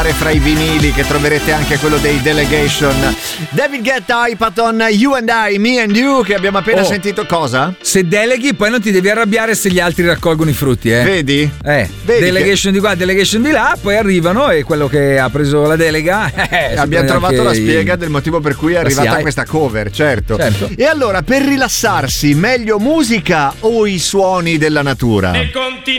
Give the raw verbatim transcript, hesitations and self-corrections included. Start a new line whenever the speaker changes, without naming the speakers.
fra i vinili, che troverete anche quello dei Delegation. David Guetta, Hypaton, You and I, Me and You, che abbiamo appena
Oh.
sentito. Cosa?
Se deleghi poi non ti devi arrabbiare se gli altri raccolgono i frutti, eh.
Vedi?
Eh,
Vedi
delegation
che...
di qua, delegation di là, poi arrivano e quello che ha preso la delega eh,
abbiamo trovato la spiega
i...
del motivo per cui è arrivata
sì,
questa cover, certo.
certo.
E allora, per rilassarsi, meglio musica o i suoni della natura?
E continua